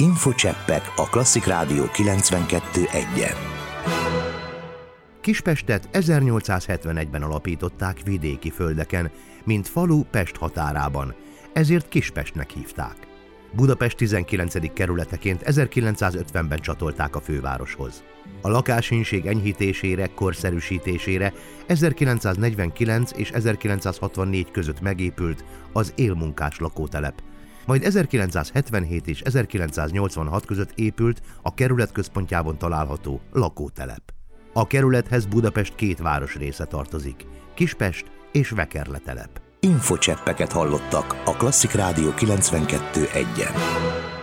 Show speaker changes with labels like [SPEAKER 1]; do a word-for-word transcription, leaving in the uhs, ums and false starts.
[SPEAKER 1] Infocseppek a Klasszik Rádió kilencvenkettő egyen.
[SPEAKER 2] Kispestet ezernyolcszázhetvenegyben alapították vidéki földeken, mint falu Pest határában, ezért Kispestnek hívták. Budapest tizenkilencedik kerületeként ezerkilencszázötvenben csatolták a fővároshoz. A lakásinség enyhítésére, korszerűsítésére ezerkilencszáznegyvenkilenc és ezerkilencszázhatvannégy között megépült az élmunkás lakótelep, majd ezerkilencszázhetvenhét és ezerkilencszáznyolcvanhat között épült a kerület központjában található lakótelep. A kerülethez Budapest két városrésze tartozik, Kispest és Vekerle telep.
[SPEAKER 1] Infocseppeket hallottak a Klasszik Rádió kilencvenkettő egyen.